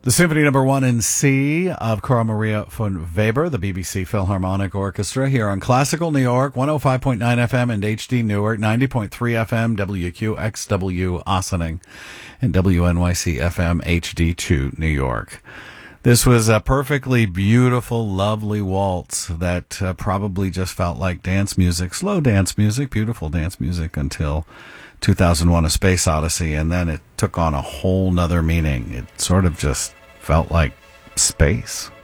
The Symphony Number 1 in C of Carl Maria von Weber, the BBC Philharmonic Orchestra, here on Classical New York, 105.9 FM and HD Newark, 90.3 FM, WQXW Ossining, and WNYC FM HD2 New York. This was a perfectly beautiful, lovely waltz that probably just felt like dance music, slow dance music, beautiful dance music until 2001 A Space Odyssey, and then it took on a whole nother meaning. It sort of just felt like space.